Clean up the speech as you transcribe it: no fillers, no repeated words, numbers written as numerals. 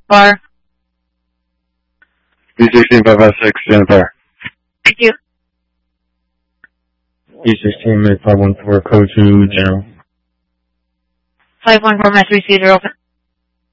Bar. B16-556, Jennifer. Thank you. B16-514, code 2, General. 514, Master Receiver, open.